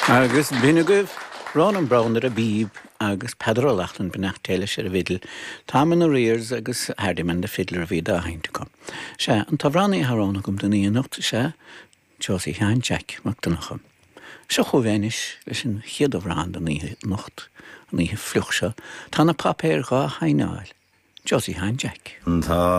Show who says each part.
Speaker 1: Agus bhíine Ron an Brown ar a bíb agus Pedro Lachlan benach téile sé a bhidal Táman a riers agus Hardiman de fiddler a bhíad a hainte com. Se an tafrannaí harrána gom den í nocht se Josie Hein Jack Macdonacham. Se chovénis leis an chiad a bhrán an í nocht an í fluch se tá na papéir gá haináil. Josie Hein Jack.